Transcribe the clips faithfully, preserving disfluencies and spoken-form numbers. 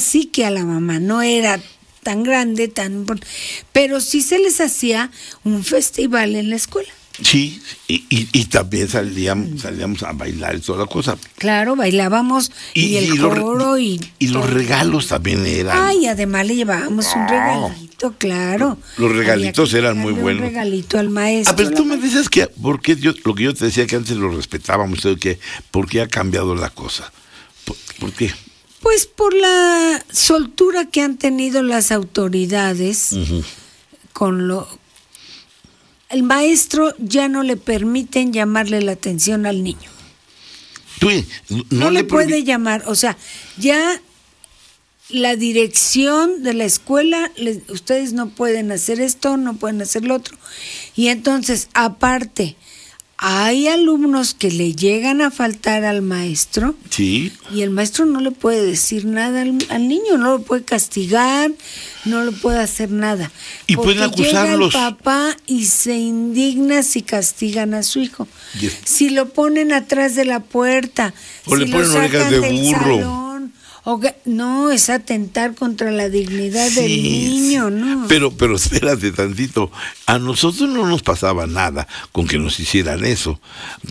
cacique a la mamá, no era tan grande, tan pero sí se les hacía un festival en la escuela. Sí, y, y, y también salíamos, salíamos a bailar y toda la cosa. Claro, bailábamos y, y el y coro los, y... Y los regalos también eran... Ay, además le llevábamos oh, un regalito, claro. Los regalitos eran muy buenos. Un regalito al maestro. A ver, tú me dices que, porque yo, lo que yo te decía que antes lo respetábamos, que ¿por qué ha cambiado la cosa? ¿Por, por qué? Pues por la soltura que han tenido las autoridades uh-huh. con lo... El maestro ya no le permiten llamarle la atención al niño. ¿Tú, no, no le, le puede llamar, o sea, ya la dirección de la escuela, les, ustedes no pueden hacer esto, no pueden hacer lo otro. Y entonces, aparte, hay alumnos que le llegan a faltar al maestro. Sí. Y el maestro no le puede decir nada al, al niño, no lo puede castigar, no le puede hacer nada. Y pueden acusarlos. Llega el papá y se indigna si castigan a su hijo. Yes. Si lo ponen atrás de la puerta, o si le ponen orejas de burro. Salón, o que, no, es atentar contra la dignidad sí, del niño, ¿no? Pero, pero espérate tantito, a nosotros no nos pasaba nada con que nos hicieran eso.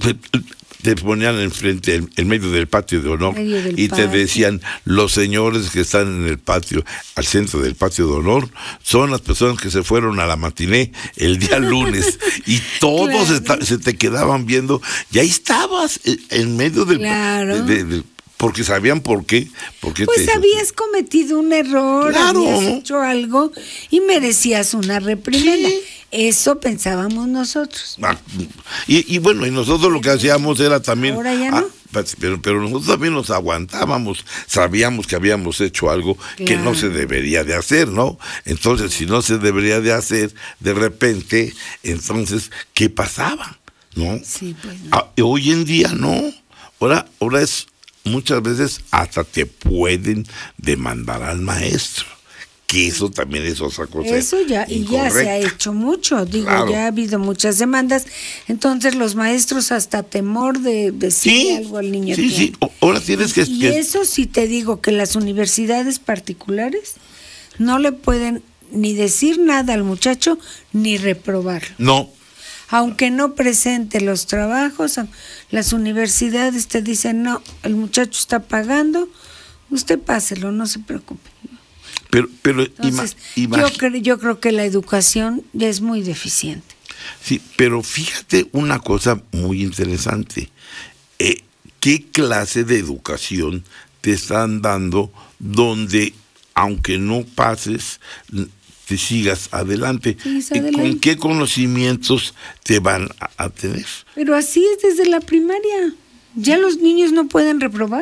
Te ponían enfrente, en, en medio del patio de honor, y patio. Te decían, los señores que están en el patio, al centro del patio de honor, son las personas que se fueron a la matiné el día lunes, y todos claro. está, se te quedaban viendo, y ahí estabas, en medio del... Claro. De, de, de, porque sabían por qué. Por qué pues te habías cometido un error, claro. habías hecho algo y merecías una reprimenda. Sí. Eso pensábamos nosotros. Ah, y, y bueno, y nosotros lo que hacíamos era también... Ahora ya no. Ah, pero, pero nosotros también nos aguantábamos, sabíamos que habíamos hecho algo claro. que no se debería de hacer, ¿no? Entonces, si no se debería de hacer, de repente, entonces, ¿qué pasaba? ¿No? Sí, pues no. Ah, hoy en día no. Ahora, ahora es... Muchas veces hasta te pueden demandar al maestro, que eso también es otra cosa. Eso ya, y ya se ha hecho mucho, digo, claro. ya ha habido muchas demandas, entonces los maestros hasta temor de decir sí, algo al niño. Sí, sí, ahora tienes que... Y eso sí te digo, que las universidades particulares no le pueden ni decir nada al muchacho, ni reprobarlo. No. Aunque no presente los trabajos, las universidades te dicen, no, el muchacho está pagando, usted páselo, no se preocupe. Pero, pero Entonces, ima, yo, cre- yo creo que la educación ya es muy deficiente. Sí, pero fíjate una cosa muy interesante. Eh, ¿Qué clase de educación te están dando donde, aunque no pases... te sigas adelante. ¿Y adelante. ¿Con qué conocimientos te van a, a tener? Pero así es desde la primaria. Ya los niños no pueden reprobar.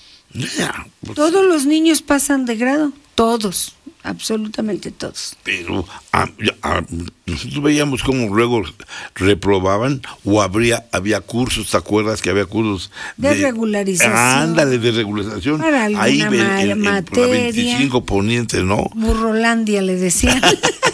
Yeah, pues, todos los niños pasan de grado. Todos. Absolutamente todos. Pero a, a, nosotros veíamos cómo luego reprobaban o habría, había cursos, ¿te acuerdas que había cursos? De, de regularización. Ándale, de regularización. Para alguna ahí ven, ma- en, en, materia. Por la veinticinco Poniente, ¿no? Burrolandia le decían.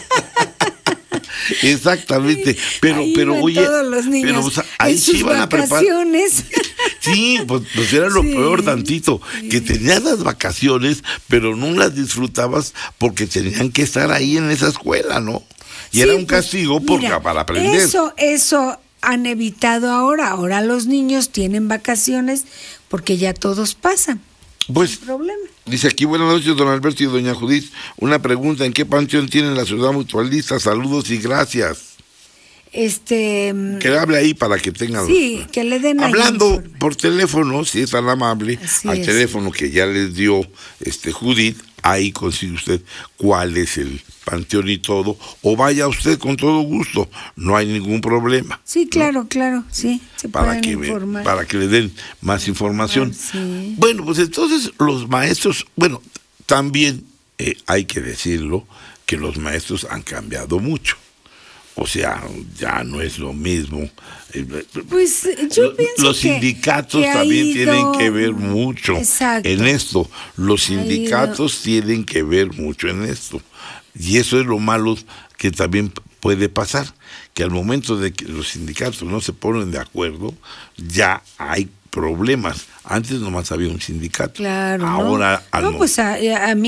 Exactamente, pero ahí pero oye, todos los niños, pero o sea, ahí en sí sus iban a preparar. Sí, pues, pues era lo sí, peor tantito, sí. que tenías las vacaciones, pero no las disfrutabas porque tenían que estar ahí en esa escuela, ¿no? Y sí, era un castigo pues, porque, mira, para aprender. Eso, eso han evitado ahora. Ahora los niños tienen vacaciones porque ya todos pasan. Pues, problema. Dice aquí, buenas noches, don Alberto y doña Judith. Una pregunta, ¿en qué panteón tiene la ciudad mutualista? Saludos y gracias. Este... Que hable ahí para que tenga... Sí, que le den... Hablando por teléfono, si es tan amable, Así al es. teléfono que ya les dio este Judith, ahí consigue usted cuál es el panteón y todo, o vaya usted con todo gusto, no hay ningún problema. Sí, claro, ¿no? Claro, sí, se para pueden que informar. Para que le den más información. Ah, sí. Bueno, pues entonces los maestros, bueno, también eh, hay que decirlo, que los maestros han cambiado mucho. O sea, ya no es lo mismo. Pues yo pienso los que, sindicatos que también ido, tienen que ver mucho exacto. en esto. Los sindicatos tienen que ver mucho en esto. Y eso es lo malo que también puede pasar, que al momento de que los sindicatos no se ponen de acuerdo, ya hay problemas. Antes nomás había un sindicato. Claro. Ahora... No, no pues a, a mí